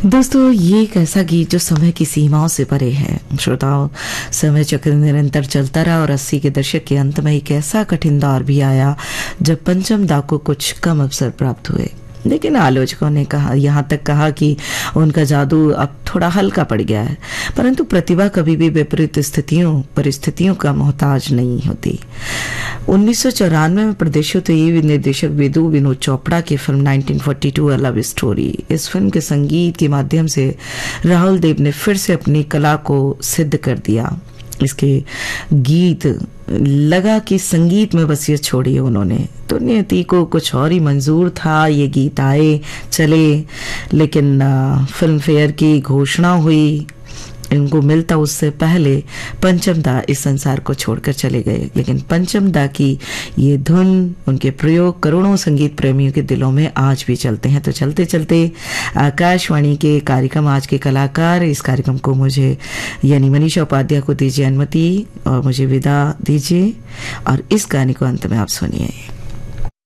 दोस्तों, ये एक ऐसा गीत जो समय की सीमाओं से परे है। श्रोताओं, समय चक्र निरंतर चलता रहा और 80 के दशक के अंत में एक ऐसा कठिन दौर भी आया जब पंचम दा को कुछ कम अवसर प्राप्त हुए। लेकिन आलोचकों ने कहा, यहाँ तक कहा कि उनका जादू अब थोड़ा हल्का पड़ गया है, परंतु प्रतिभा कभी भी विपरीत परिस्थितियों का मोहताज नहीं होती। 1994 में प्रदर्शित निर्देशक विनोद चोपड़ा की फिल्म 1942 अ लव स्टोरी, इस फिल्म के संगीत के माध्यम से राहुल देव ने फिर से अपनी कला को सिद्ध कर दिया। इसके गीत लगा कि संगीत में वसीयत छोड़ी है उन्होंने, तो नियति को कुछ और ही मंजूर था। ये गीत आए चले, लेकिन फिल्म फेयर की घोषणा हुई, इनको मिलता उससे पहले पंचम दा इस संसार को छोड़कर चले गए। लेकिन पंचम दा की ये धुन, उनके प्रयोग करोड़ों संगीत प्रेमियों के दिलों में आज भी चलते हैं। तो चलते चलते आकाशवाणी के कार्यक्रम आज के कलाकार, इस कार्यक्रम को मुझे यानी मनीषा उपाध्याय को दीजिए अनुमति और मुझे विदा दीजिए, और इस गाने को अंत में आप सुनिए।